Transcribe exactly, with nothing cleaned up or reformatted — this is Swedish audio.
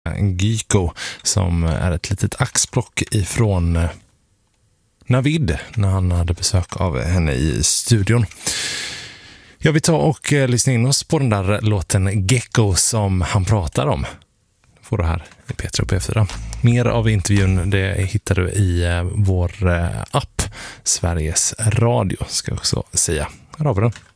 Gyko, som är ett litet axplock ifrån Navid när han hade besök av henne i studion. Jag vill ta och lyssna in oss på den där låten Gecko som han pratar om. Får du här i P tre och P fyra. Mer av intervjun det hittar du i vår app Sveriges Radio, ska jag också säga. Här har vi den.